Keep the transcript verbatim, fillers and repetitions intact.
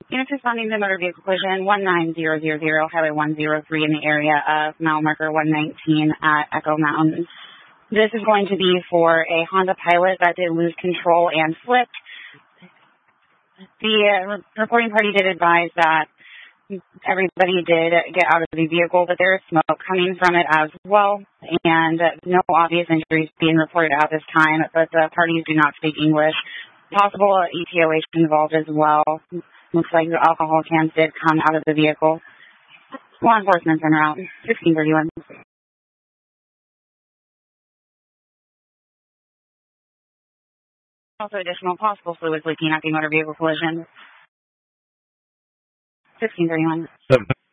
Units responding to motor vehicle collision one nine zero zero zero, Highway one oh three in the area of mile marker one nineteen at Echo Mountain. This is going to be for a Honda Pilot that did lose control and slipped. The uh, reporting party did advise that everybody did get out of the vehicle, but there is smoke coming from it as well, and no obvious injuries being reported at this time, but the parties do not speak English. Possible E T O H involved as well. Looks like the alcohol cans did come out of the vehicle. Law enforcement's en route. fifteen thirty-one. Also additional possible fluids leaking at the motor vehicle collision. fifteen thirty-one.